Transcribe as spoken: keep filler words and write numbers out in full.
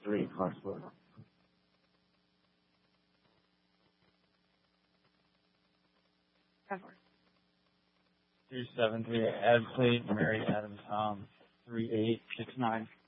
three, Clarksburg. Three seven three Adsley, Mary Adams, um, three eight six nine.